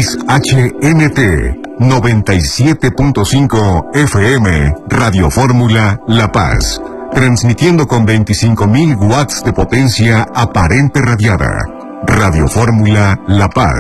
XHNT 97.5 FM, Radio Fórmula La Paz. Transmitiendo con 25.000 watts de potencia aparente radiada. Radio Fórmula La Paz.